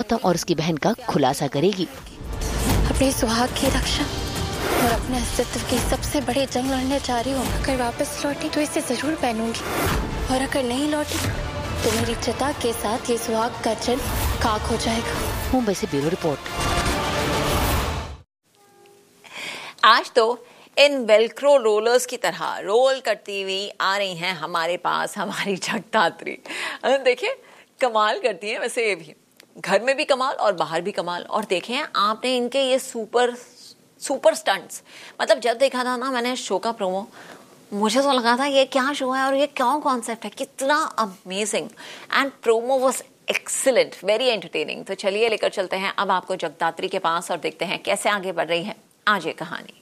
गौतम और उसकी बहन का खुलासा करेगी। अपने सुहाग की रक्षा और अपने अस्तित्व की सबसे बड़ी जंग लड़ने जा रही हूँ। अगर वापस लौटी तो इसे जरूर पहनूंगी, और अगर नहीं लौटी तो मेरी चिता के साथ ये सुहाग का चिन्ह खाक हो जाएगा। मुंबई से ब्यूरो रिपोर्ट। आज तो इन वेलक्रो रोलर्स की तरह रोल करती हुई आ रही हैं हमारे पास हमारी जगदात्री। देखिए कमाल करती है वैसे, ये भी घर में भी कमाल और बाहर भी कमाल। और देखें आपने इनके ये सुपर स्टंट्स, मतलब जब देखा था ना मैंने शो का प्रोमो, मुझे तो लगा था ये क्या शो है और ये क्या कॉन्सेप्ट है, कितना amazing. And promo was excellent, very entertaining. तो चलिए लेकर चलते हैं अब आपको जगदात्री के पास और देखते हैं कैसे आगे बढ़ रही है आज ये कहानी।